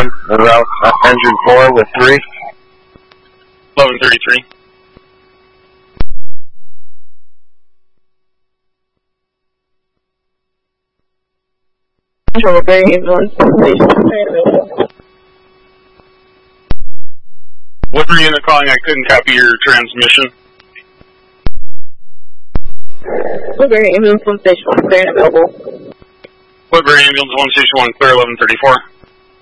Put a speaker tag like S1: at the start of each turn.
S1: 1, route engine 4 with 3.
S2: 1133.
S3: Woodbury ambulance station.
S2: Woodbury unit calling, I couldn't copy your transmission.
S3: Woodbury ambulance 1 station 1 clear and available.
S2: Woodbury ambulance 1 station 1 clear 1134.